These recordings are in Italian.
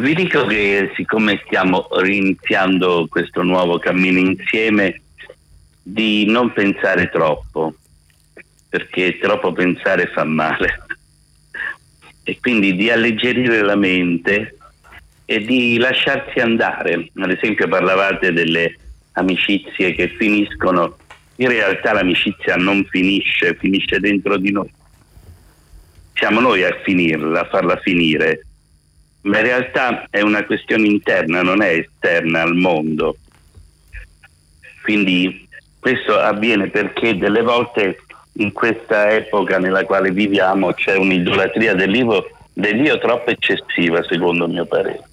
Vi dico che siccome stiamo iniziando questo nuovo cammino insieme, di non pensare troppo, perché troppo pensare fa male, e quindi di alleggerire la mente e di lasciarsi andare. Ad esempio parlavate delle amicizie che finiscono, in realtà l'amicizia non finisce, finisce dentro di noi. Siamo noi a finirla, a farla finire, ma in realtà è una questione interna, non è esterna al mondo. Quindi questo avviene perché delle volte in questa epoca nella quale viviamo c'è un'idolatria dell'io troppo eccessiva, secondo il mio parere.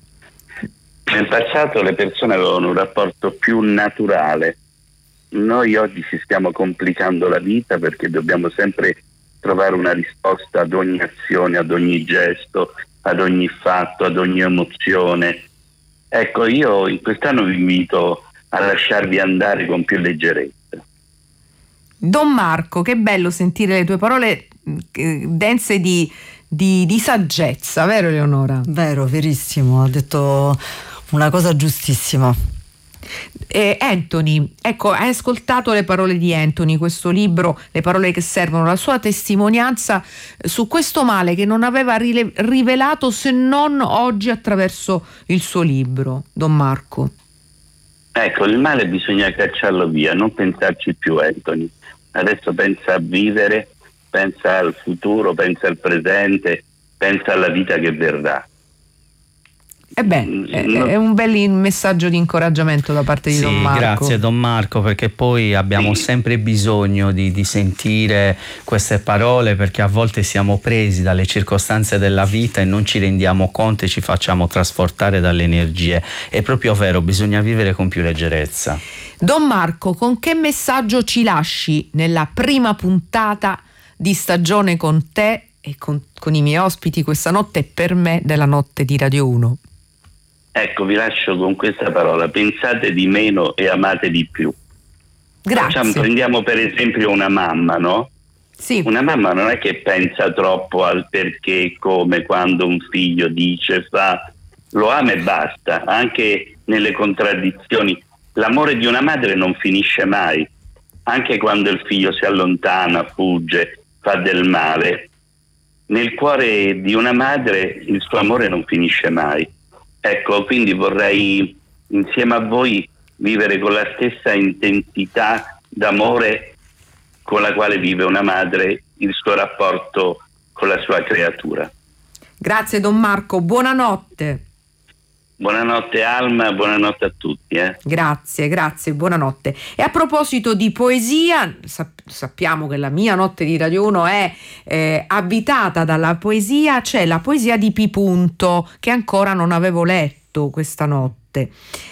Nel passato le persone avevano un rapporto più naturale. Noi oggi ci stiamo complicando la vita perché dobbiamo sempre trovare una risposta ad ogni azione, ad ogni gesto, ad ogni fatto, ad ogni emozione. Ecco, io in quest'anno vi invito a lasciarvi andare con più leggerezza. Don Marco, che bello sentire le tue parole dense di saggezza, vero Eleonora? Vero, verissimo, ha detto una cosa giustissima. Anthony, ecco, hai ascoltato le parole di Anthony, questo libro, le parole che servono, la sua testimonianza su questo male che non aveva rivelato se non oggi attraverso il suo libro. Don Marco. Ecco, il male bisogna cacciarlo via, non pensarci più, Anthony. Adesso pensa a vivere, pensa al futuro, pensa al presente, pensa alla vita che verrà. È un bel messaggio di incoraggiamento da parte di Don Marco. Grazie Don Marco, perché poi abbiamo sempre bisogno di sentire queste parole, perché a volte siamo presi dalle circostanze della vita e non ci rendiamo conto e ci facciamo trasportare dalle energie. È proprio vero, bisogna vivere con più leggerezza. Don Marco, con che messaggio ci lasci nella prima puntata di stagione con te e con i miei ospiti questa notte e per me della notte di Radio 1? Ecco, vi lascio con questa parola: pensate di meno e amate di più. Grazie. Prendiamo per esempio una mamma, no? Sì. Una mamma non è che pensa troppo al perché, come, quando un figlio dice, fa, lo ama e basta, anche nelle contraddizioni. L'amore di una madre non finisce mai, anche quando il figlio si allontana, fugge, fa del male. Nel cuore di una madre il suo amore non finisce mai. Ecco, quindi vorrei insieme a voi vivere con la stessa intensità d'amore con la quale vive una madre il suo rapporto con la sua creatura. Grazie Don Marco, buonanotte. Buonanotte Alma, buonanotte a tutti. Grazie, buonanotte. E a proposito di poesia, sappiamo che la mia notte di Radio 1 è abitata dalla poesia, c'è la poesia di P. Punto, che ancora non avevo letto questa notte.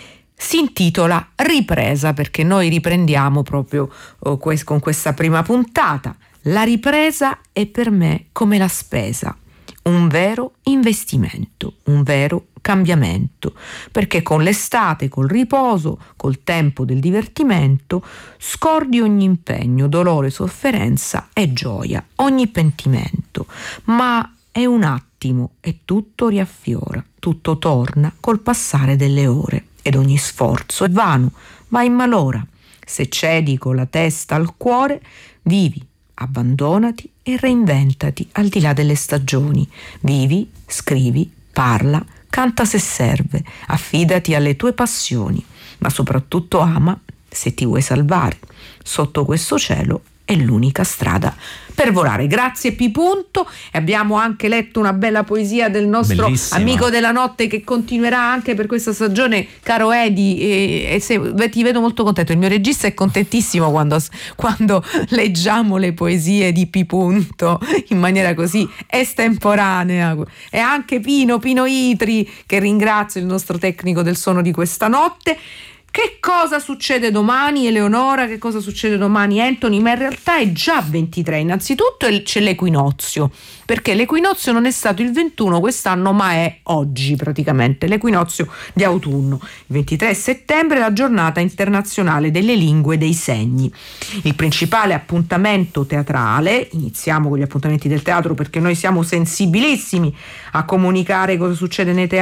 Si intitola Ripresa, perché noi riprendiamo proprio con questa prima puntata. La ripresa è per me come la spesa, un vero investimento, un vero cambiamento, perché con l'estate, col riposo, col tempo del divertimento, scordi ogni impegno, dolore, sofferenza e gioia, ogni pentimento, ma è un attimo e tutto riaffiora, tutto torna col passare delle ore ed ogni sforzo è vano, va in malora. Se cedi con la testa al cuore, vivi, abbandonati e reinventati al di là delle stagioni. Vivi, scrivi, parla, canta se serve, affidati alle tue passioni, ma soprattutto ama se ti vuoi salvare. Sotto questo cielo è l'unica strada per volare. Grazie P. Punto. E abbiamo anche letto una bella poesia del nostro Bellissima. amico della notte, che continuerà anche per questa stagione, caro Edi, e ti vedo molto contento. Il mio regista è contentissimo quando leggiamo le poesie di P. Punto in maniera così estemporanea. E anche Pino Itri, che ringrazio, il nostro tecnico del suono di questa notte. Che cosa succede domani, Eleonora? Che cosa succede domani, Anthony? Ma in realtà è già 23. Innanzitutto c'è l'equinozio, perché l'equinozio non è stato il 21 quest'anno, ma è oggi praticamente, l'equinozio di autunno. Il 23 settembre è la giornata internazionale delle lingue dei segni. Il principale appuntamento teatrale, iniziamo con gli appuntamenti del teatro perché noi siamo sensibilissimi a comunicare cosa succede nei teatri